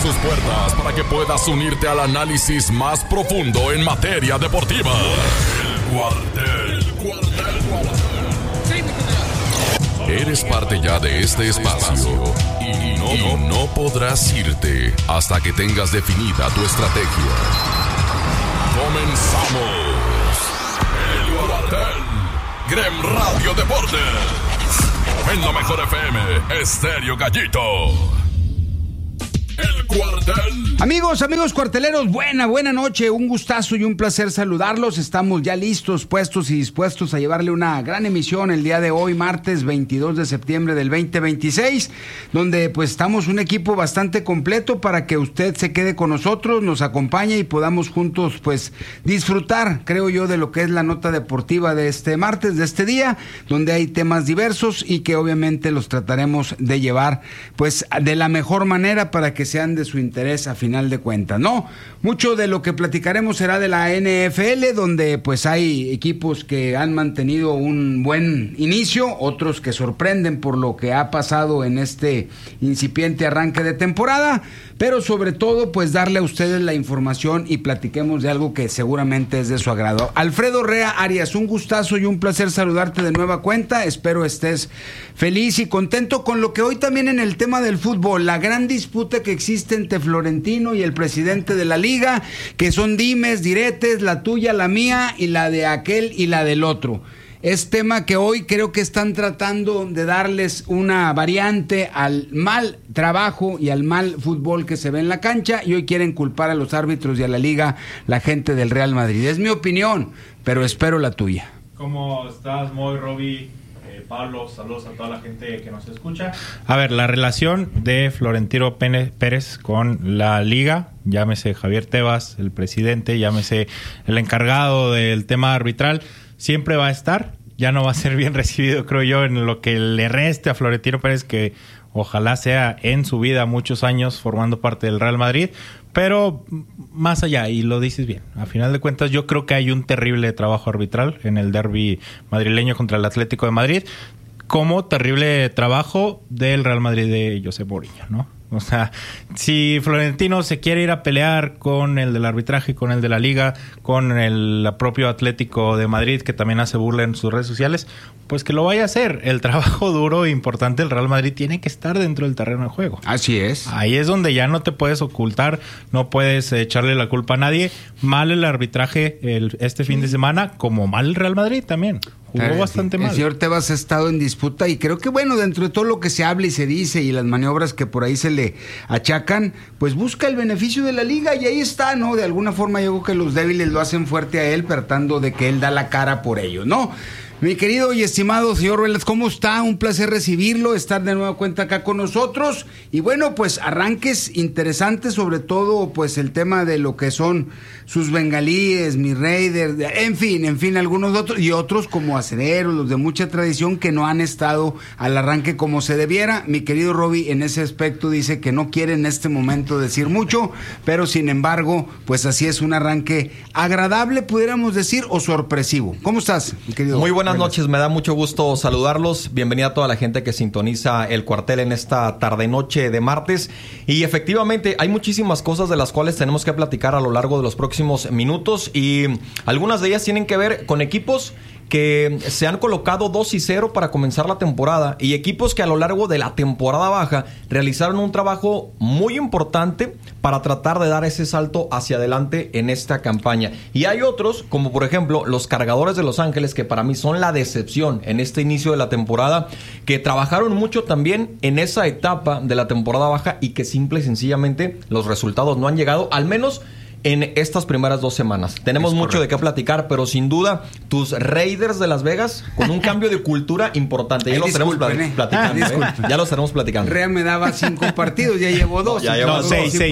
sus puertas para que puedas unirte al análisis más profundo en materia deportiva. El Cuartel. Eres parte ya de este espacio y no podrás irte hasta que tengas definida tu estrategia. Comenzamos. El Cuartel. Grem Radio Deportes. En la mejor FM, Estéreo Gallito. El Cuartel. Amigos cuarteleros, buena noche, un gustazo y un placer saludarlos. Estamos ya listos, puestos y dispuestos a llevarle una gran emisión el día de hoy, martes 22 de septiembre del 2026, donde pues estamos un equipo bastante completo para que usted se quede con nosotros, nos acompañe y podamos juntos pues disfrutar, creo yo, de lo que es la nota deportiva de este martes, de este día, donde hay temas diversos y que obviamente los trataremos de llevar pues de la mejor manera para que sean de su interés a final de cuentas, ¿no? Mucho de lo que platicaremos será de la NFL, donde pues hay equipos que han mantenido un buen inicio, otros que sorprenden por lo que ha pasado en este incipiente arranque de temporada, pero sobre todo pues darle a ustedes la información y platiquemos de algo que seguramente es de su agrado. Alfredo Rea Arias, un gustazo y un placer saludarte de nueva cuenta, espero estés feliz y contento con lo que hoy también en el tema del fútbol, la gran disputa que existe entre Florentino y el presidente de la liga, que son dimes, diretes, la tuya, la mía y la de aquel y la del otro. Es tema que hoy creo que están tratando de darles una variante al mal trabajo y al mal fútbol que se ve en la cancha, y hoy quieren culpar a los árbitros y a la liga, la gente del Real Madrid. Es mi opinión, pero espero la tuya. ¿Cómo estás, Moy, Roby, Pablo? Saludos a toda la gente que nos escucha. A ver, la relación de Florentino Pérez con la liga, llámese Javier Tebas, el presidente, llámese el encargado del tema arbitral, siempre va a estar. Ya no va a ser bien recibido, creo yo, en lo que le reste a Florentino Pérez, que ojalá sea en su vida muchos años formando parte del Real Madrid. Pero más allá, y lo dices bien, a final de cuentas yo creo que hay un terrible trabajo arbitral en el derbi madrileño contra el Atlético de Madrid, como terrible trabajo del Real Madrid de Josep Mourinho, ¿no? O sea, si Florentino se quiere ir a pelear con el del arbitraje, con el de la liga, con el propio Atlético de Madrid, que también hace burla en sus redes sociales, pues que lo vaya a hacer. El trabajo duro e importante del Real Madrid tiene que estar dentro del terreno de juego. Así es. Ahí es donde ya no te puedes ocultar, no puedes echarle la culpa a nadie. Mal el arbitraje este fin de semana, como mal el Real Madrid también. Jugó bastante mal. El señor Tebas ha estado en disputa y creo que bueno, dentro de todo lo que se habla y se dice y las maniobras que por ahí se le achacan, pues busca el beneficio de la liga y ahí está, ¿no? De alguna forma yo creo que los débiles lo hacen fuerte a él, tratando de que él da la cara por ello, ¿no? Mi querido y estimado señor Ruelas, ¿cómo está? Un placer recibirlo, estar de nueva cuenta acá con nosotros. Y bueno, pues arranques interesantes, sobre todo pues el tema de lo que son sus bengalíes, mis Raiders, en fin, algunos otros y otros como acereros, los de mucha tradición que no han estado al arranque como se debiera. Mi querido Roby en ese aspecto dice que no quiere en este momento decir mucho, pero sin embargo, pues así es un arranque agradable, pudiéramos decir, o sorpresivo. ¿Cómo estás, mi querido? Muy buenas noches, me da mucho gusto saludarlos. Bienvenida a toda la gente que sintoniza el Cuartel en esta tarde-noche de martes. Y efectivamente hay muchísimas cosas de las cuales tenemos que platicar a lo largo de los próximos minutos. Y algunas de ellas tienen que ver con equipos que se han colocado 2-0 para comenzar la temporada y equipos que a lo largo de la temporada baja realizaron un trabajo muy importante para tratar de dar ese salto hacia adelante en esta campaña. Y hay otros, como por ejemplo los Cargadores de Los Ángeles, que para mí son la decepción en este inicio de la temporada, que trabajaron mucho también en esa etapa de la temporada baja y que simple y sencillamente los resultados no han llegado, al menos en estas primeras 2 semanas. Tenemos mucho de qué platicar, pero sin duda, tus Raiders de Las Vegas, con un cambio de cultura importante. Ya lo estaremos platicando. Ya lo estaremos platicando. Rea me daba 5 partidos, ya llevo 2. Ya llevo 6. Es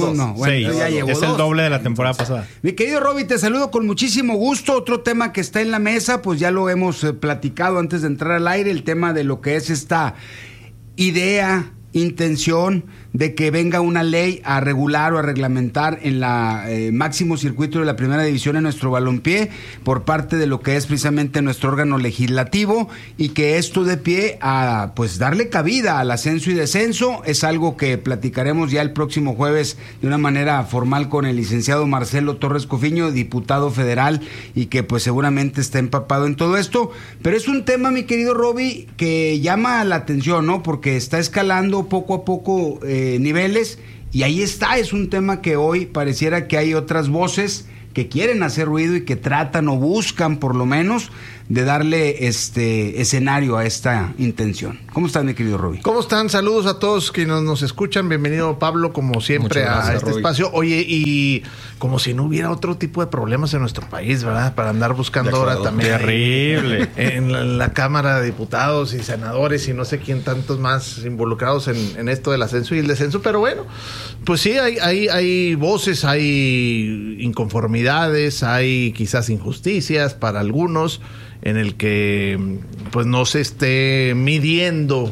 el doble de la temporada pasada. Mi querido Roby, te saludo con muchísimo gusto. Otro tema que está en la mesa, pues ya lo hemos platicado antes de entrar al aire, el tema de lo que es esta idea, intención de que venga una ley a regular o a reglamentar en la máximo circuito de la primera división en nuestro balompié por parte de lo que es precisamente nuestro órgano legislativo, y que esto dé pie a pues darle cabida al ascenso y descenso. Es algo que platicaremos ya el próximo jueves de una manera formal con el licenciado Marcelo Torres Cofiño, diputado federal, y que pues seguramente está empapado en todo esto. Pero es un tema, mi querido Roby, que llama la atención, ¿no? Porque está escalando poco a poco niveles, y ahí está. Es un tema que hoy pareciera que hay otras voces que quieren hacer ruido y que tratan o buscan por lo menos de darle escenario a esta intención. ¿Cómo estás, mi querido Roby? ¿Cómo están? Saludos a todos quienes nos escuchan. Bienvenido, Pablo, como siempre, gracias, a este Roby. Espacio. Oye, y como si no hubiera otro tipo de problemas en nuestro país, ¿verdad? Para andar buscando ahora también. Terrible. En la Cámara de Diputados y senadores y no sé quién tantos más involucrados en esto del ascenso y el descenso. Pero bueno, pues sí, hay voces, hay inconformidades, hay quizás injusticias para algunos, en el que pues no se esté midiendo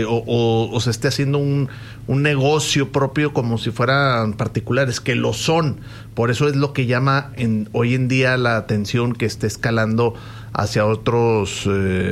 o se esté haciendo un negocio propio como si fueran particulares, que lo son. Por eso es lo que llama hoy en día la atención, que esté escalando hacia otras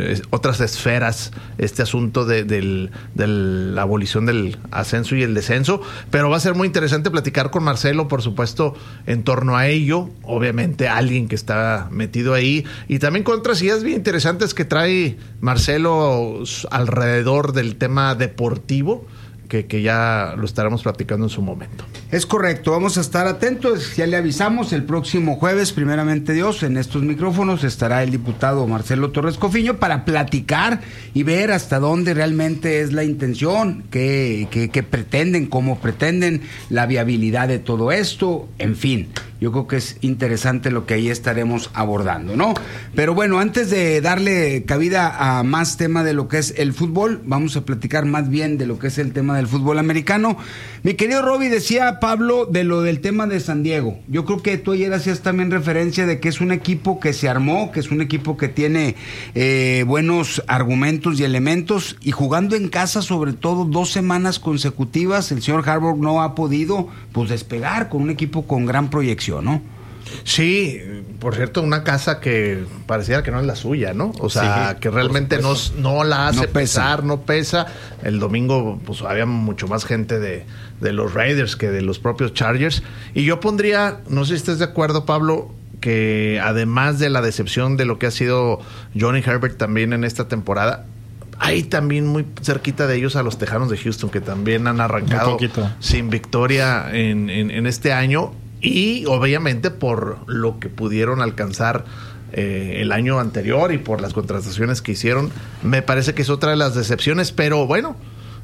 esferas este asunto de la abolición del ascenso y el descenso. Pero va a ser muy interesante platicar con Marcelo, por supuesto, en torno a ello. Obviamente alguien que está metido ahí, y también con otras ideas bien interesantes que trae Marcelo alrededor del tema deportivo, que ya lo estaremos platicando en su momento. Es correcto, vamos a estar atentos. Ya le avisamos, el próximo jueves, primeramente Dios, en estos micrófonos estará el diputado Marcelo Torres Cofiño para platicar y ver hasta dónde realmente es la intención, qué pretenden, cómo pretenden, la viabilidad de todo esto, en fin. Yo creo que es interesante lo que ahí estaremos abordando, ¿no? Pero bueno, antes de darle cabida a más tema de lo que es el fútbol, vamos a platicar más bien de lo que es el tema del fútbol americano. Mi querido Roby, decía Pablo de lo del tema de San Diego. Yo creo que tú ayer hacías también referencia de que es un equipo que se armó, que es un equipo que tiene buenos argumentos y elementos, y jugando en casa, sobre todo 2 semanas consecutivas, el señor Harbaugh no ha podido pues despegar con un equipo con gran proyección, ¿no? Sí, por cierto, una casa que pareciera que no es la suya, ¿no? O sea, sí, que realmente no la hace pesar, no pesa. El domingo pues había mucho más gente de los Raiders que de los propios Chargers. Y yo pondría, no sé si estés de acuerdo, Pablo, que además de la decepción de lo que ha sido Johnny Herbert también en esta temporada, hay también muy cerquita de ellos a los Tejanos de Houston, que también han arrancado sin victoria en este año. Y obviamente por lo que pudieron alcanzar el año anterior y por las contrataciones que hicieron, me parece que es otra de las decepciones. Pero bueno,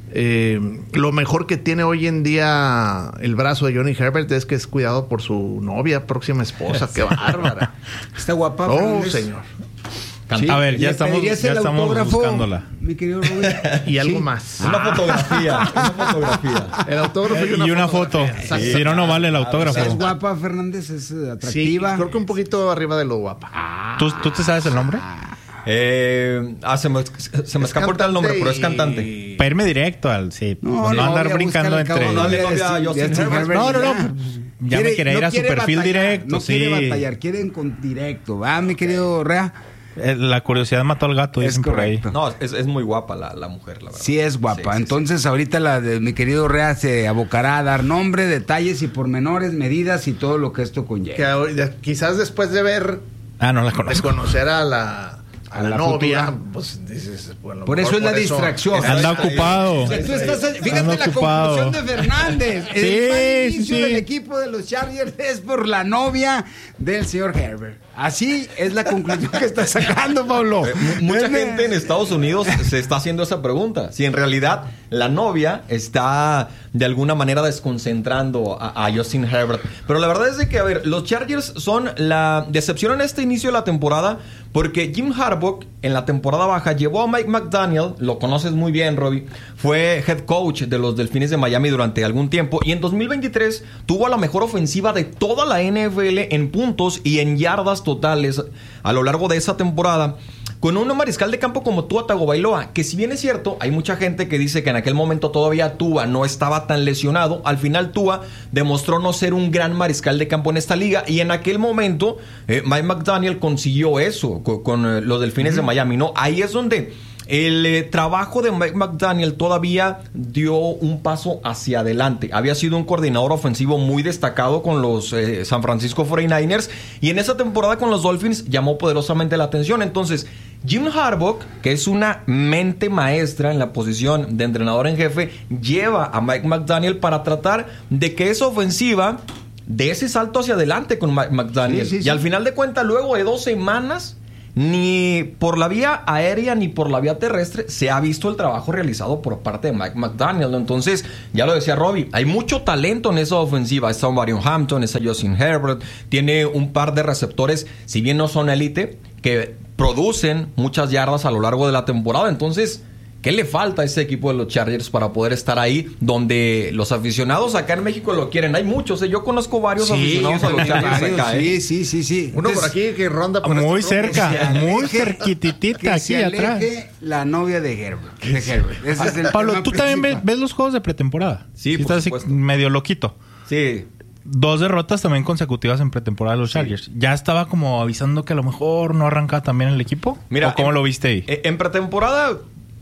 lo mejor que tiene hoy en día el brazo de Johnny Herbert es que es cuidado por su novia, próxima esposa. ¡Qué bárbara! Está guapa. Oh, Fernández. señor. Sí, a ver, ya estamos buscándola. Mi querido Rubén. Y algo más. Una fotografía. El autógrafo y una foto. Si no vale el autógrafo. Es guapa, Fernández, es atractiva. Sí, creo que un poquito arriba de lo guapa. ¿Tú te sabes el nombre? Se me escapa ahorita el nombre, pero es cantante. Para irme directo al... Sí, no andar brincando entre... No. Ya me quería ir a su perfil directo. No quiere batallar, quieren con directo. ¿Va, mi querido Rea? La curiosidad mató al gato, dicen por ahí. No, es muy guapa la mujer, la verdad. Sí, es guapa. Sí, entonces, ahorita la de mi querido Rea se abocará a dar nombre, detalles y pormenores, medidas y todo lo que esto conlleva. Que quizás después de ver... no la conozco. De conocer a la novia, futura. Pues dices, bueno, por eso es la distracción. Anda ocupado. Fíjate la conclusión de Fernández. Sí, el mal inicio sí. del equipo de los Chargers es por la novia del señor Herbert. Así es la conclusión que está sacando, Pablo. Mucha gente en Estados Unidos se está haciendo esa pregunta. Si en realidad la novia está de alguna manera desconcentrando a Justin Herbert. Pero la verdad es de que, a ver, los Chargers son la decepción en este inicio de la temporada, porque Jim Harbaugh en la temporada baja llevó a Mike McDaniel, lo conoces muy bien, Robbie, fue head coach de los Delfines de Miami durante algún tiempo, y en 2023 tuvo a la mejor ofensiva de toda la NFL en puntos y en yardas totales a lo largo de esa temporada. con un mariscal de campo como Tua Tagovailoa, que si bien es cierto, hay mucha gente que dice que en aquel momento todavía Tua no estaba tan lesionado, al final Tua demostró no ser un gran mariscal de campo en esta liga, y en aquel momento Mike McDaniel consiguió eso con los Delfines de Miami, ¿no? Ahí es donde el trabajo de Mike McDaniel todavía dio un paso hacia adelante. Había sido un coordinador ofensivo muy destacado con los San Francisco 49ers, y en esa temporada con los Dolphins llamó poderosamente la atención. Entonces, Jim Harbaugh, que es una mente maestra en la posición de entrenador en jefe, lleva a Mike McDaniel para tratar de que esa ofensiva dé ese salto hacia adelante con Mike McDaniel. Sí. Y al final de cuentas, luego de 2 semanas, ni por la vía aérea ni por la vía terrestre se ha visto el trabajo realizado por parte de Mike McDaniel, ¿no? Entonces, ya lo decía Robbie, hay mucho talento en esa ofensiva. Está un Marion Hampton, está Justin Herbert, tiene un par de receptores, si bien no son élite, que producen muchas yardas a lo largo de la temporada. Entonces, ¿qué le falta a ese equipo de los Chargers para poder estar ahí donde los aficionados acá en México lo quieren? Hay muchos, yo conozco varios aficionados a los Chargers acá. Sí. Uno por aquí que ronda por Muy este cerca, muy cerquititita aquí atrás. La novia de Herbert. Ese es el Pablo, tema tú también principal. ves los juegos de pretemporada. Sí, por estás así supuesto. medio loquito. Sí. 2 derrotas también consecutivas en pretemporada de los Chargers. ¿Ya estaba como avisando que a lo mejor no arranca también el equipo? Mira, ¿O cómo lo viste ahí? En pretemporada,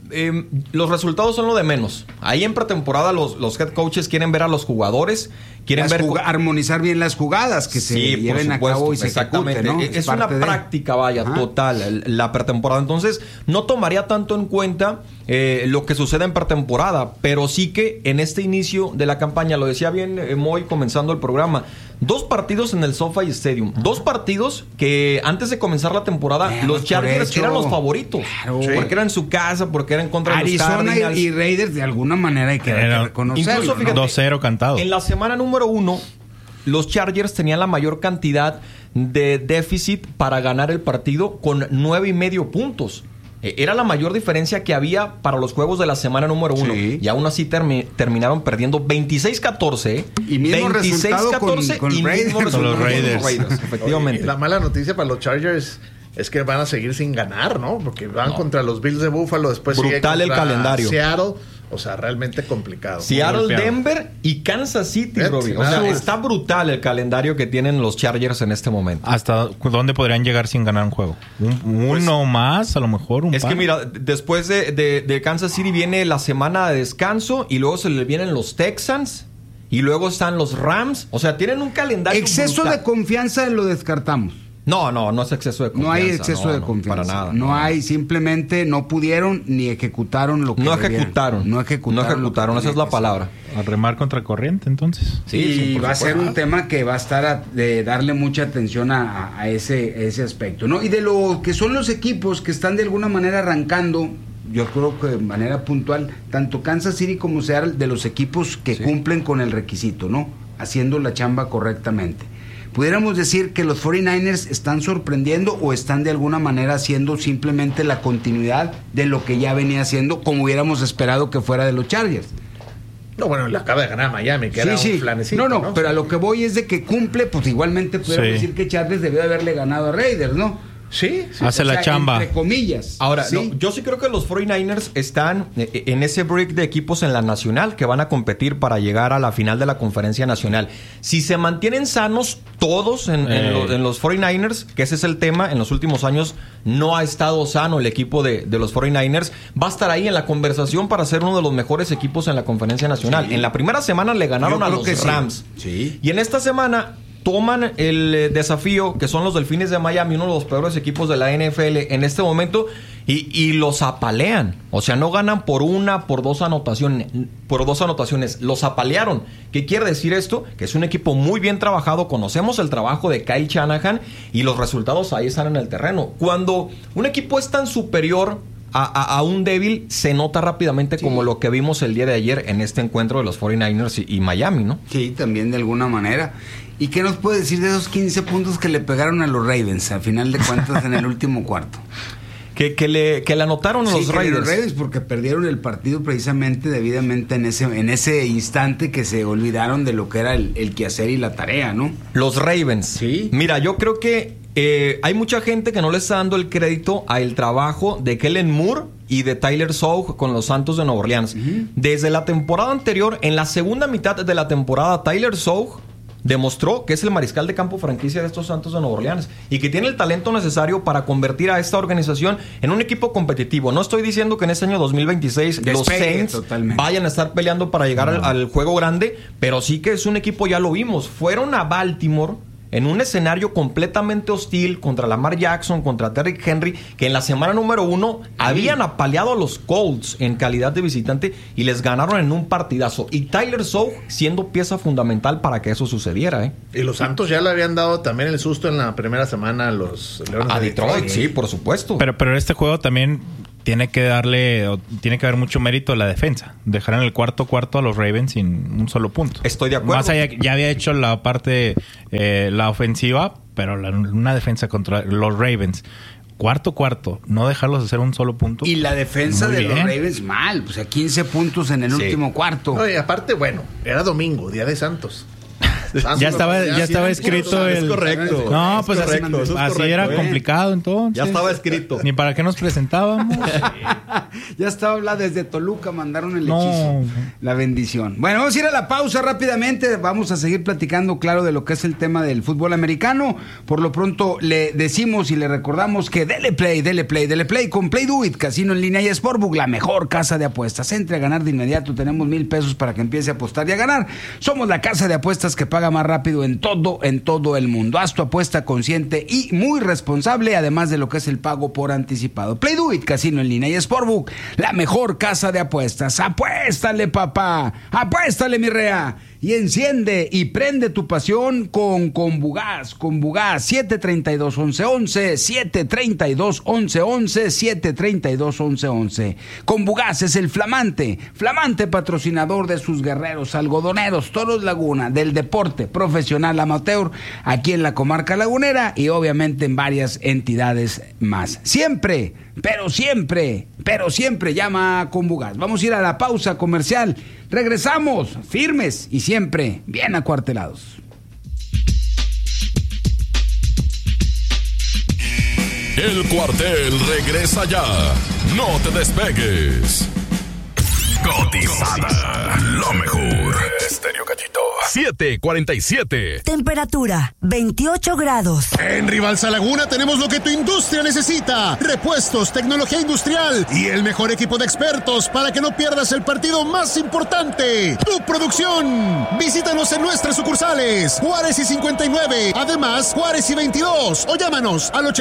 los resultados son lo de menos. Ahí en pretemporada los head coaches quieren ver a los jugadores, quieren armonizar bien las jugadas que se lleven a cabo y se ejecuten, ¿no? Es una práctica, total, la pretemporada. Entonces, no tomaría tanto en cuenta lo que sucede en pretemporada, pero sí que en este inicio de la campaña, lo decía bien Moy comenzando el programa, 2 partidos en el SoFi Stadium, 2 partidos que antes de comenzar la temporada los Chargers eran los favoritos, porque eran en su casa, porque eran contra Arizona los Cardinals y Raiders, de alguna manera hay que reconocerlo. Incluso, fíjate, 2-0 cantado. En la semana número 1, los Chargers tenían la mayor cantidad de déficit para ganar el partido con 9.5 puntos. Era la mayor diferencia que había para los juegos de la semana número 1. Sí. Y aún así terminaron perdiendo 26-14. Y mismo resultado con y Raiders. mismo resultado Con los con Raiders. efectivamente. Oye, la mala noticia para los Chargers es que van a seguir sin ganar, ¿no? Porque van contra los Bills de Buffalo, después Brutal sigue el contra calendario. Seattle, o sea, realmente complicado. Seattle, Denver y Kansas City, Robbie. O sea, está brutal el calendario que tienen los Chargers en este momento. ¿Hasta dónde podrían llegar sin ganar un juego? ¿Uno más? A lo mejor un Es par. que mira, después de Kansas City viene la semana de descanso y luego se le vienen los Texans y luego están los Rams. O sea, tienen un calendario Exceso brutal. de confianza lo descartamos. No es exceso de confianza. No hay exceso de confianza. Para nada. No hay, simplemente no pudieron ni ejecutaron lo que No debieran. ejecutaron. No ejecutaron, lo que esa es tenían la que palabra. A remar contra corriente, entonces. Sí, y sí, por va a ser supuesto. un tema que va a estar de darle mucha atención a ese aspecto, ¿no? Y de lo que son los equipos que están de alguna manera arrancando, yo creo que de manera puntual, tanto Kansas City como Seattle, de los equipos que cumplen con el requisito, ¿no? Haciendo la chamba correctamente. Pudiéramos decir que los 49ers están sorprendiendo o están de alguna manera haciendo simplemente la continuidad de lo que ya venía haciendo, como hubiéramos esperado que fuera de los Chargers. No, bueno, le acaba de ganar a Miami, que era un flanecito, No, pero a lo que voy es de que cumple, pues igualmente pudiéramos decir que Chargers debió haberle ganado a Raiders, ¿no? Sí. Hace la chamba. Entre comillas. Ahora, ¿sí? yo sí creo que los 49ers están en ese break de equipos en la nacional que van a competir para llegar a la final de la conferencia nacional. Si se mantienen sanos todos en los 49ers, que ese es el tema, en los últimos años no ha estado sano el equipo de los 49ers, va a estar ahí en la conversación para ser uno de los mejores equipos en la conferencia nacional. Sí. En la primera semana le ganaron Yo a creo los que sí. Rams. Sí. Y en esta semana toman el desafío que son los Delfines de Miami, uno de los peores equipos de la NFL en este momento, y los apalean. O sea, no ganan por 2 anotaciones, los apalearon. ¿Qué quiere decir esto? Que es un equipo muy bien trabajado, conocemos el trabajo de Kyle Shanahan y los resultados ahí están en el terreno. Cuando un equipo es tan superior a un débil, se nota rápidamente, como lo que vimos el día de ayer en este encuentro de los 49ers y Miami, ¿no? Sí, también de alguna manera. ¿Y qué nos puede decir de esos 15 puntos que le pegaron a los Ravens, al final de cuentas, en el último cuarto? Que le anotaron a los Raiders. Porque perdieron el partido precisamente debidamente en ese instante que se olvidaron de lo que era el quehacer y la tarea, ¿no? Los Ravens. Sí. Mira, yo creo que hay mucha gente que no le está dando el crédito al trabajo de Kellen Moore y de Tyler Sough con los Santos de Nueva Orleans. Desde la temporada anterior, en la segunda mitad de la temporada, Tyler Sough demostró que es el mariscal de campo franquicia de estos Santos de Nueva Orleans y que tiene el talento necesario para convertir a esta organización en un equipo competitivo. No estoy diciendo que en este año 2026 los Saints vayan a estar peleando para llegar al juego grande, pero sí que es un equipo, ya lo vimos. Fueron a Baltimore en un escenario completamente hostil contra Lamar Jackson, contra Derrick Henry, que en la semana número 1 habían apaleado a los Colts en calidad de visitante y les ganaron en un partidazo. Y Tyler Sough siendo pieza fundamental para que eso sucediera, ¿eh? Y los Santos ya le habían dado también el susto en la primera semana a los Leones a de Detroit, sí, por supuesto. Pero este juego también tiene que haber mucho mérito a la defensa. Dejar en el cuarto a los Ravens sin un solo punto. Estoy de acuerdo. Más allá, ya había hecho la parte, la ofensiva, pero una defensa contra los Ravens. Cuarto, no dejarlos hacer un solo punto. Y la defensa Muy de bien. los Ravens mal, o sea, 15 puntos en el último cuarto. No, y aparte, bueno, era domingo, Día de Santos. Ya estaba escrito es el... correcto. No, Es pues correcto, eso es así correcto, era complicado entonces. Ya estaba escrito. Ni para qué nos presentábamos. Ya estaba hablando desde Toluca, mandaron el No. hechizo, la bendición. Bueno, vamos a ir a la pausa rápidamente. Vamos a seguir platicando, claro, de lo que es el tema del fútbol americano. Por lo pronto le decimos y le recordamos que dele play con Play Do It, casino en línea y Sportbook, la mejor casa de apuestas. Entre a ganar de inmediato, tenemos $1,000 para que empiece a apostar y a ganar. Somos la casa de apuestas que paga más rápido en todo el mundo. Haz tu apuesta consciente y muy responsable, además de lo que es el pago por anticipado. Play Do It, casino en línea y Sportbook, la mejor casa de apuestas. Apuéstale, papá, apuéstale, mi rea. Y enciende y prende tu pasión con Bugaz. Con Bugaz, 732-1111, 732-1111, 732-1111. Con Bugaz es el flamante patrocinador de sus guerreros algodoneros, Toros Laguna, del deporte profesional amateur, aquí en la comarca lagunera y obviamente en varias entidades más. Siempre llama con Bugaz. Vamos a ir a la pausa comercial. Regresamos firmes y siempre bien acuartelados. El cuartel regresa ya. No te despegues. Cotizada. Lo mejor. Estéreo Cachito. 7:47. Temperatura 28 grados. En Rivalsa Laguna tenemos lo que tu industria necesita: repuestos, tecnología industrial y el mejor equipo de expertos para que no pierdas el partido más importante, tu producción. Visítanos en nuestras sucursales Juárez y 59, además Juárez y 22, o llámanos al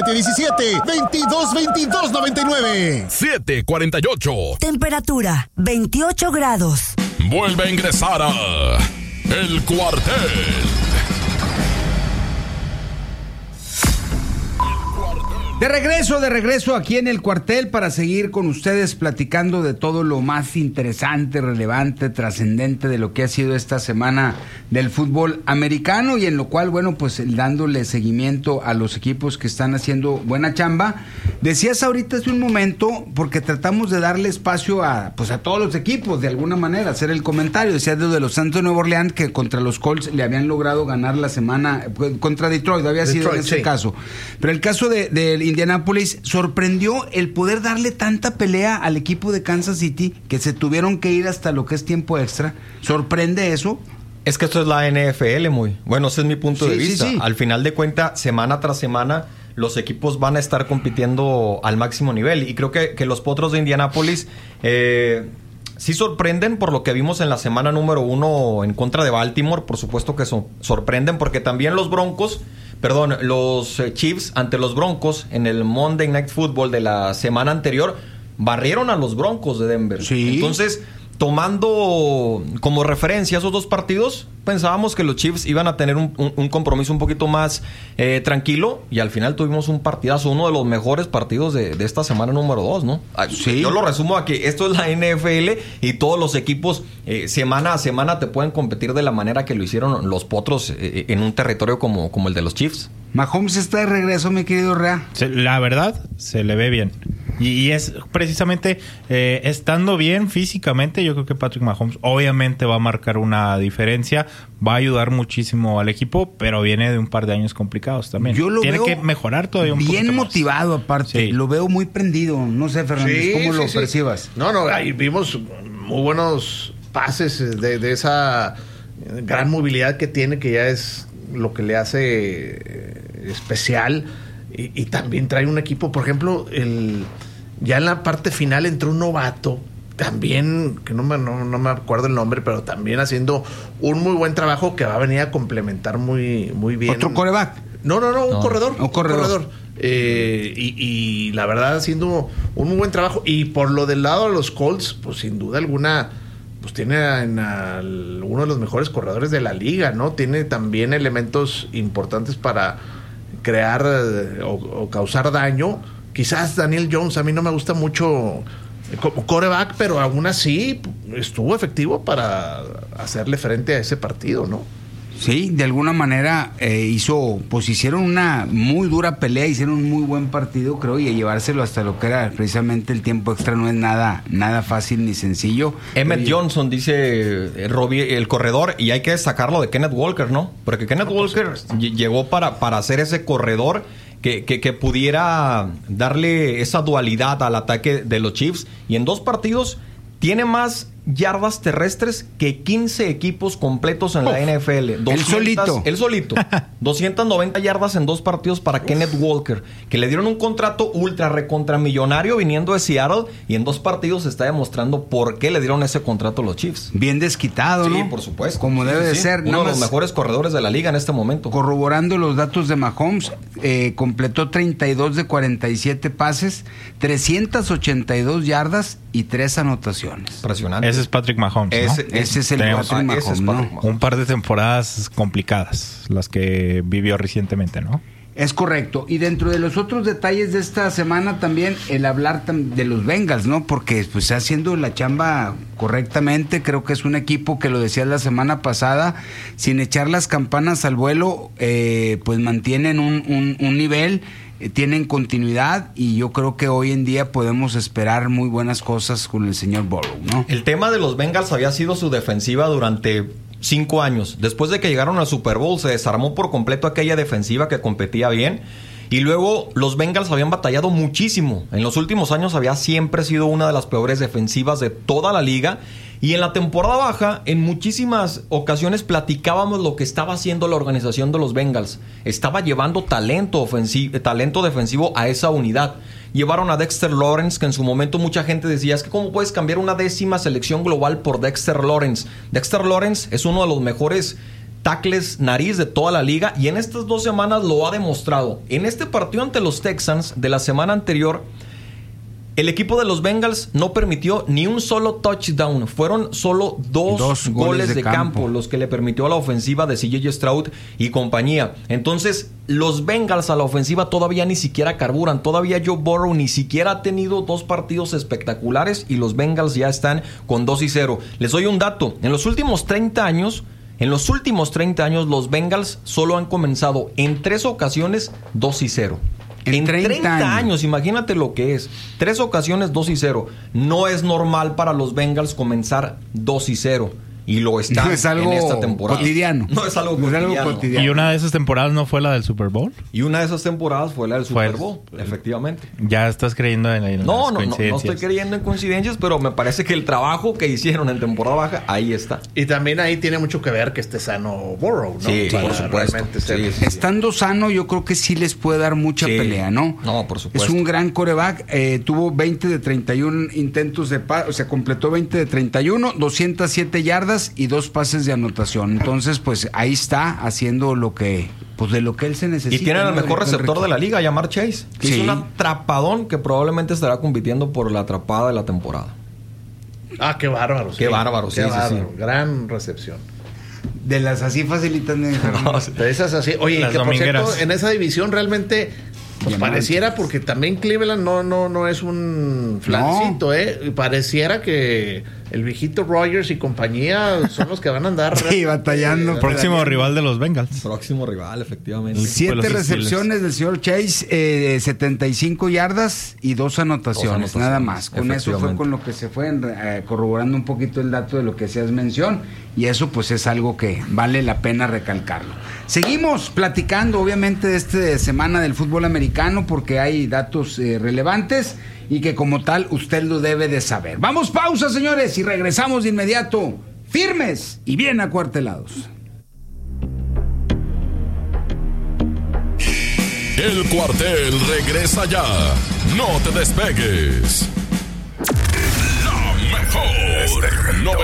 8717-222299. 7:48. Temperatura 28 grados. Vuelve a ingresar a El Cuartel. De regreso aquí en el cuartel para seguir con ustedes platicando de todo lo más interesante, relevante, trascendente de lo que ha sido esta semana del fútbol americano y en lo cual, bueno, pues dándole seguimiento a los equipos que están haciendo buena chamba. Decías ahorita hace un momento, porque tratamos de darle espacio a todos los equipos de alguna manera, hacer el comentario. Decías de los Santos de Nueva Orleans que contra los Colts le habían logrado ganar la semana, contra Detroit había sido en ese caso. Pero el caso de Indianapolis sorprendió el poder darle tanta pelea al equipo de Kansas City que se tuvieron que ir hasta lo que es tiempo extra. ¿Sorprende eso? Es que esto es la NFL, muy bueno, ese es mi punto de vista. Sí. Al final de cuentas, semana tras semana, los equipos van a estar compitiendo al máximo nivel. Y creo que los Potros de Indianápolis sí sorprenden por lo que vimos en la semana número 1 en contra de Baltimore. Por supuesto que sorprenden porque también los Chiefs ante los Broncos en el Monday Night Football de la semana anterior barrieron a los Broncos de Denver. Sí. Entonces, tomando como referencia esos dos partidos, pensábamos que los Chiefs iban a tener un compromiso un poquito más tranquilo y al final tuvimos un partidazo, uno de los mejores partidos de esta semana número 2, ¿no? Sí. Yo lo resumo a que esto es la NFL y todos los equipos semana a semana te pueden competir de la manera que lo hicieron los Potros en un territorio como el de los Chiefs. Mahomes está de regreso, mi querido Rea. La verdad, se le ve bien. Y es precisamente estando bien físicamente, yo creo que Patrick Mahomes obviamente va a marcar una diferencia, va a ayudar muchísimo al equipo, pero viene de un par de años complicados también. Yo lo Tiene veo que mejorar todavía un poquito bien más. Motivado aparte, Sí. lo veo muy prendido. No sé, Fernández, ¿cómo lo percibas? No, ahí vimos muy buenos pases de esa gran movilidad que tiene, que ya es lo que le hace especial. Y también trae un equipo, por ejemplo, ya en la parte final entró un novato, también, que no me acuerdo el nombre, pero también haciendo un muy buen trabajo que va a venir a complementar muy, muy bien. ¿Otro quarterback? No, un corredor. Un corredor. Y la verdad haciendo un muy buen trabajo. Y por lo del lado de los Colts, pues sin duda alguna, pues tiene uno de los mejores corredores de la liga, ¿no? Tiene también elementos importantes para crear o causar daño. Quizás Daniel Jones a mí no me gusta mucho como quarterback, pero aún así estuvo efectivo para hacerle frente a ese partido, ¿no? Sí, de alguna manera hicieron una muy dura pelea, hicieron un muy buen partido, creo, y a llevárselo hasta lo que era precisamente el tiempo extra no es nada fácil ni sencillo. Emmett Johnson, dice Robbie, el corredor, y hay que destacarlo de Kenneth Walker, ¿no? Porque Kenneth Walker llegó para ser ese corredor que pudiera darle esa dualidad al ataque de los Chiefs, y en 2 partidos tiene más yardas terrestres que 15 equipos completos en la NFL. Él solito. 290 yardas en 2 partidos para Kenneth Walker, que le dieron un contrato ultra recontramillonario viniendo de Seattle, y en 2 partidos está demostrando por qué le dieron ese contrato a los Chiefs. Bien desquitado, ¿no? Sí, por supuesto. Como debe de ser. Uno de los mejores corredores de la liga en este momento. Corroborando los datos de Mahomes, completó 32 de 47 pases, 382 yardas y 3 anotaciones. Impresionante. Ese es Patrick Mahomes, ¿no? Ese es el Patrick Mahomes, ¿no? Un par de temporadas complicadas, las que vivió recientemente, ¿no? Es correcto. Y dentro de los otros detalles de esta semana también el hablar de los Bengals, ¿no? Porque pues está haciendo la chamba correctamente. Creo que es un equipo que, lo decías la semana pasada, sin echar las campanas al vuelo, pues mantienen un nivel, tienen continuidad, y yo creo que hoy en día podemos esperar muy buenas cosas con el señor Burrow, ¿no? El tema de los Bengals había sido su defensiva durante 5 años. Después de que llegaron al Super Bowl, se desarmó por completo aquella defensiva que competía bien. Y luego los Bengals habían batallado muchísimo. En los últimos años había siempre sido una de las peores defensivas de toda la liga. Y en la temporada baja, en muchísimas ocasiones platicábamos lo que estaba haciendo la organización de los Bengals. Estaba llevando talento defensivo a esa unidad. Llevaron a Dexter Lawrence, que en su momento mucha gente decía, es que ¿cómo puedes cambiar una 10ª selección global por Dexter Lawrence? Dexter Lawrence es uno de los mejores tackles nariz de toda la liga, y en estas 2 semanas lo ha demostrado. En este partido ante los Texans de la semana anterior, el equipo de los Bengals no permitió ni un solo touchdown. Fueron solo 2 goles de campo los que le permitió a la ofensiva de CJ Stroud y compañía. Entonces, los Bengals a la ofensiva todavía ni siquiera carburan. Todavía Joe Burrow ni siquiera ha tenido 2 partidos espectaculares, y los Bengals ya están con 2-0. Les doy un dato. En los últimos 30 años, los Bengals solo han comenzado en 3 ocasiones 2-0. En 30 años, imagínate lo que es. 3 ocasiones 2-0. No es normal para los Bengals comenzar 2-0. Y lo está no es algo en esta temporada. Cotidiano. No es algo cotidiano. ¿Y una de esas temporadas no fue la del Super Bowl? Y una de esas temporadas fue la del Super Bowl, efectivamente. Ya estás creyendo en las coincidencias. No estoy creyendo en coincidencias, pero me parece que el trabajo que hicieron en temporada baja, ahí está. Y también ahí tiene mucho que ver que esté sano Burrow, ¿no? Sí, por supuesto. Estando sano, yo creo que sí les puede dar mucha pelea, ¿no? No, por supuesto. Es un gran quarterback. Tuvo 20 de 31 intentos de pase, o sea, completó 20 de 31, 207 yardas y 2 pases de anotación. Entonces, pues ahí está haciendo lo que, pues de lo que él se necesita. Y tiene el mejor receptor de la liga, Ja'Marr Chase, que es un atrapadón que probablemente estará compitiendo por la atrapada de la temporada. Ah, qué bárbaro. Qué bárbaro, sí. Gran recepción. De las así facilitas, de esas así. Oye, que por cierto, en esa división realmente pues pareciera, porque también Cleveland no es un flancito, Pareciera que el viejito Rogers y compañía son los que van a andar. Sí, batallando. Próximo rival de los Bengals. Próximo rival, efectivamente. 7 recepciones del señor Chase, 75 yardas y 2 anotaciones, nada más. Con eso fue con lo que se fue corroborando un poquito el dato de lo que hacías mención, y eso pues es algo que vale la pena recalcarlo. Seguimos platicando obviamente de esta semana del fútbol americano porque hay datos relevantes y que como tal usted lo debe de saber. Vamos pausa, señores, y regresamos de inmediato, firmes y bien acuartelados. El cuartel regresa ya. No te despegues. La mejor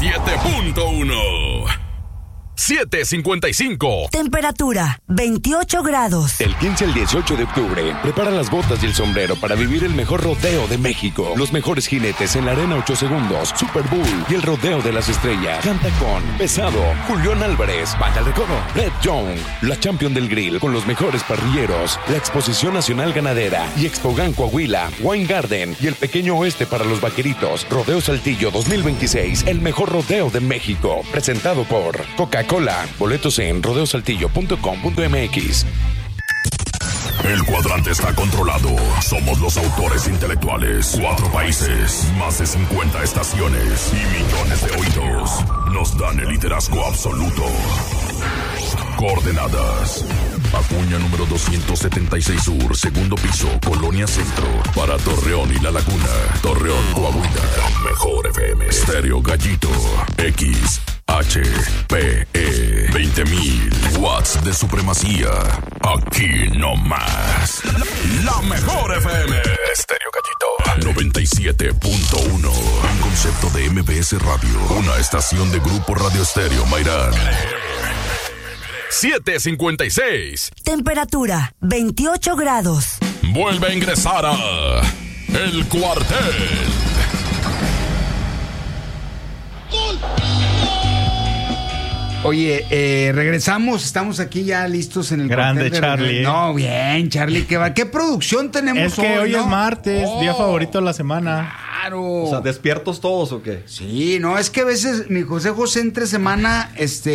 97.1 7:55. Temperatura 28 grados. Del 15 al 18 de octubre, prepara las botas y el sombrero para vivir el mejor rodeo de México. Los mejores jinetes en la Arena 8 Segundos, Super Bowl y el Rodeo de las Estrellas. Canta con Pesado, Julián Álvarez, Banda del Recodo, Red Young, la Champion del Grill con los mejores parrilleros, la Exposición Nacional Ganadera y Expogan Coahuila, Wine Garden y el Pequeño Oeste para los Vaqueritos. Rodeo Saltillo 2026, el mejor rodeo de México. Presentado por Coca-Cola. Boletos en rodeosaltillo.com.mx. El cuadrante está controlado. Somos los autores intelectuales. 4 países, más de 50 estaciones y millones de oídos. Nos dan el liderazgo absoluto. Coordenadas: Acuña número 276 Sur, segundo piso, Colonia Centro. Para Torreón y La Laguna. Torreón, Coahuila. Mejor FM. Estéreo Gallito. X HPE 20.000 watts de supremacía. Aquí no más. La mejor FM. Estéreo Gallito 97.1. Un concepto de MBS Radio. Una estación de Grupo Radio Estéreo Mairán. 7:56. Temperatura 28 grados. Vuelve a ingresar a El Cuartel. Oye, regresamos, estamos aquí ya listos en el Grande cuartel. Charlie. No, bien, Charlie, ¿qué producción tenemos hoy? Es que hoy ¿no? es martes, día favorito de la semana. Claro. O sea, ¿despiertos todos o qué? Sí, no, es que a veces mi José entre semana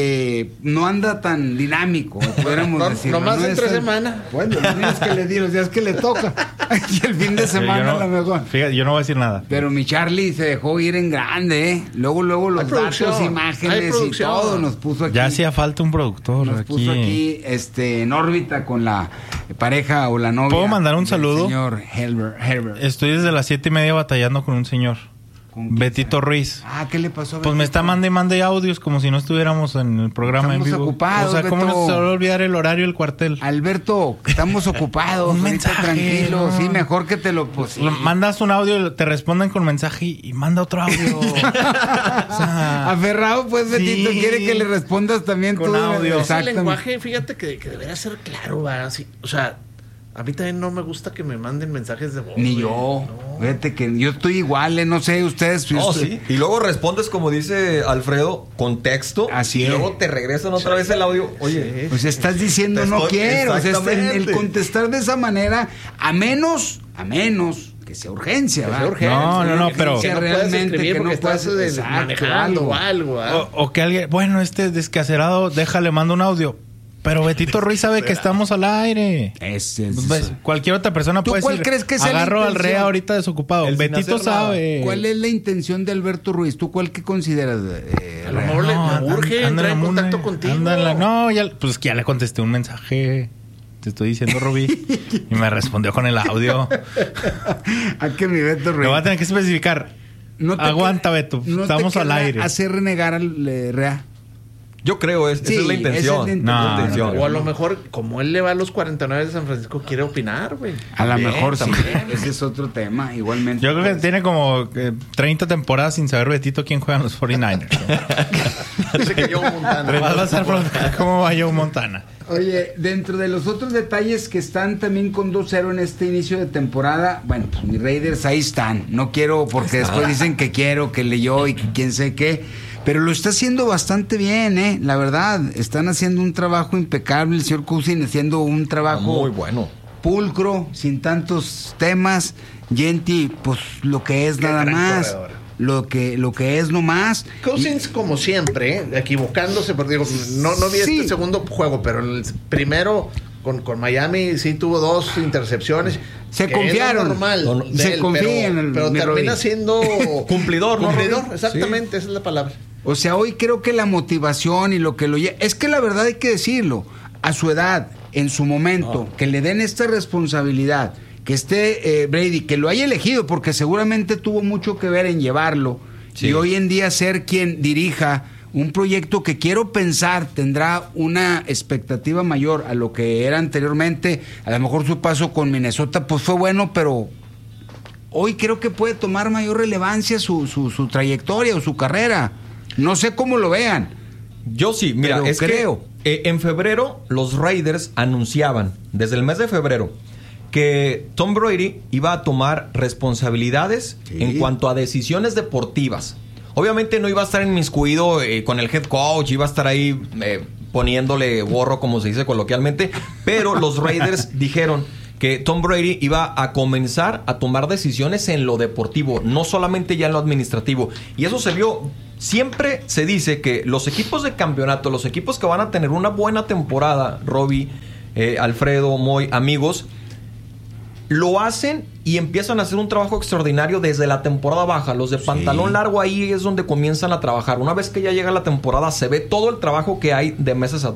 no anda tan dinámico, podríamos decir. Nomás entre semana. Bueno, los días que le di, los días que le toca. Y el fin de semana a lo mejor. Fíjate, yo no voy a decir nada. Pero mi Charlie se dejó ir en grande, ¿eh? Luego los datos, imágenes y todo nos puso aquí. Ya hacía falta un productor nos aquí. puso aquí en órbita con la pareja o la novia. ¿Puedo mandar un saludo? Señor Herbert. Estoy desde las 7:30 batallando con un señor. Betito Ruiz. ¿Qué le pasó a Betito? Pues me está mande audios como si no estuviéramos en el programa en vivo. Estamos ocupados, o sea, ¿cómo Beto? no se va a olvidar el horario del cuartel? Alberto, estamos ocupados. Un mensaje, tranquilo. ¿no? Sí, mejor que te lo... Pues, sí. Mandas un audio, te responden con mensaje y manda otro audio. O sea, aferrado, pues, Betito, sí, quiere que le respondas también con tú. audio. Ese lenguaje, fíjate que debería ser claro, ¿va? Así, o sea, a mí también no me gusta que me manden mensajes de voz. Ni yo. No. Fíjate que yo estoy igual, no sé, ustedes. No, sí. Y luego respondes, como dice Alfredo, con texto. Así y es. luego te regresan otra vez el audio. Oye, pues estás diciendo no quiero. O sea, el contestar de esa manera, a menos que sea urgencia, ¿verdad? No, pero que no realmente que no puedas manejando o algo. O que alguien, bueno, descacerado, déjale, mando un audio. Pero Betito Ruiz sabe que estamos al aire. Cualquier otra persona puede decir, crees que agarro al rey ahorita desocupado. Betito sabe. ¿Cuál es la intención de Alberto Ruiz? ¿Tú cuál que consideras? A lo mejor le urge entrar en contacto contigo. Pues que ya le contesté un mensaje. Te estoy diciendo, Rubí. Y me respondió con el audio. ¿A qué mi Beto Ruiz? Me voy a tener que especificar. Aguanta, Beto. Estamos al aire. Hacer renegar al Rea. Yo creo, esa es la intención. O a lo mejor, como él le va a los 49 de San Francisco, quiere opinar, güey. A lo mejor sí. Ese es otro tema, igualmente. Yo creo que tiene como 30 temporadas sin saber Betito quién juega en los 49ers. Dice que Joe Montana. Vas a preguntar cómo va Joe Montana. Oye, dentro de los otros detalles que están también con 2-0 en este inicio de temporada, bueno, pues mis Raiders ahí están. No quiero, porque después dicen que quiero, que leyó y que quién sé qué. Pero lo está haciendo bastante bien, la verdad. Están haciendo un trabajo impecable. El señor Cousin haciendo un trabajo muy bueno, pulcro, sin tantos temas. Genti, pues lo que es nada más. lo que es nomás. Cousins, como siempre, equivocándose, porque digo, no vi este segundo juego, pero el primero con Miami sí tuvo 2 intercepciones. Se confiaron. Normal se confían. Pero termina siendo cumplidor, ¿no? Cumplidor, exactamente, esa es la palabra. O sea, hoy creo que la motivación y lo que es que la verdad hay que decirlo, a su edad, en su momento, que le den esta responsabilidad, que esté Brady, que lo haya elegido, porque seguramente tuvo mucho que ver en llevarlo, y hoy en día ser quien dirija un proyecto que quiero pensar tendrá una expectativa mayor a lo que era anteriormente. A lo mejor su paso con Minnesota pues fue bueno, pero hoy creo que puede tomar mayor relevancia su trayectoria o su carrera. No sé cómo lo vean. Yo sí, mira, pero creo que en febrero los Raiders anunciaban, desde el mes de febrero, que Tom Brady iba a tomar responsabilidades en cuanto a decisiones deportivas. Obviamente no iba a estar inmiscuido con el head coach, iba a estar ahí poniéndole gorro, como se dice coloquialmente, pero los Raiders dijeron que Tom Brady iba a comenzar a tomar decisiones en lo deportivo, no solamente ya en lo administrativo. Y eso se vio. Siempre se dice que los equipos de campeonato, los equipos que van a tener una buena temporada, Robbie, Alfredo, Moy, amigos, lo hacen y empiezan a hacer un trabajo extraordinario desde la temporada baja. Los de pantalón largo ahí es donde comienzan a trabajar. Una vez que ya llega la temporada, se ve todo el trabajo que hay de meses atrás.